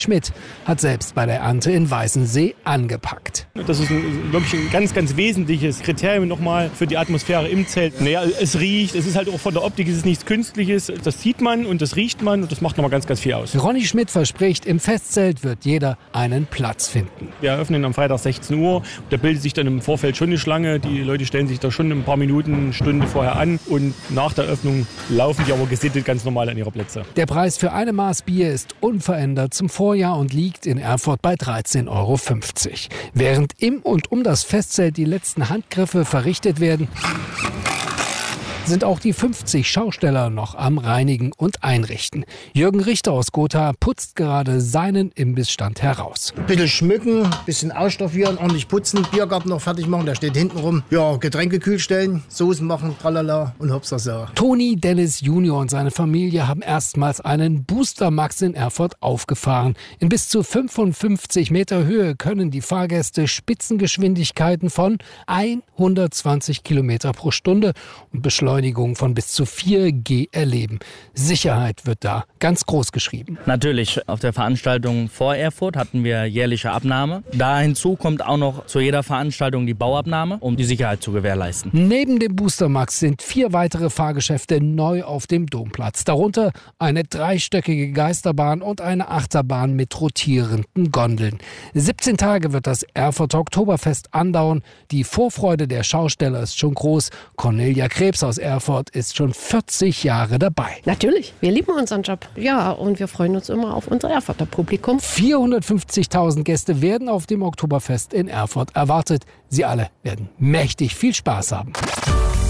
Schmidt hat selbst bei der Ernte in Weißensee angepackt. Das ist, glaube ich, ein ganz, ganz wesentliches Kriterium nochmal für die Atmosphäre im Zelt. Naja, es riecht, es ist halt auch von der Optik, es ist nichts Künstliches. Das sieht man und das riecht man und das macht nochmal ganz, ganz viel aus. Ronny Schmidt verspricht, im Festzelt wird jeder einen Platz finden. Wir eröffnen am Freitag 16 Uhr. Da bildet sich dann im Vorfeld schon eine Schlange. Die Leute stellen sich da schon ein paar Minuten, eine Stunde vorher an. Und nach der Öffnung laufen die aber gesittet ganz normal an ihre Plätze. Der Preis für eine Maß Bier ist unverändert zum Vorjahr und liegt in Erfurt bei 13,50 €. Während im und um das Festzelt die letzten Handgriffe verrichtet werden, sind auch die 50 Schausteller noch am Reinigen und Einrichten. Jürgen Richter aus Gotha putzt gerade seinen Imbissstand heraus. Ein bisschen schmücken, ein bisschen ausstaffieren, ordentlich putzen, Biergarten noch fertig machen, der steht hinten rum. Ja, Getränke kühl stellen, Soßen machen, tralala und hops das ja. Toni Dennis Junior und seine Familie haben erstmals einen Booster Max in Erfurt aufgefahren. In bis zu 55 Meter Höhe können die Fahrgäste Spitzengeschwindigkeiten von 120 Kilometer pro Stunde und Beschleunigung von bis zu 4G erleben. Sicherheit wird da ganz groß geschrieben. Natürlich, auf der Veranstaltung vor Erfurt hatten wir jährliche Abnahme. Da hinzu kommt auch noch zu jeder Veranstaltung die Bauabnahme, um die Sicherheit zu gewährleisten. Neben dem Booster Max sind 4 weitere Fahrgeschäfte neu auf dem Domplatz. Darunter eine 3-stöckige Geisterbahn und eine Achterbahn mit rotierenden Gondeln. 17 Tage wird das Erfurter Oktoberfest andauern. Die Vorfreude der Schausteller ist schon groß. Cornelia Krebs aus Erfurt ist schon 40 Jahre dabei. Natürlich, wir lieben unseren Job. Ja, und wir freuen uns immer auf unser Erfurter Publikum. 450.000 Gäste werden auf dem Oktoberfest in Erfurt erwartet. Sie alle werden mächtig viel Spaß haben.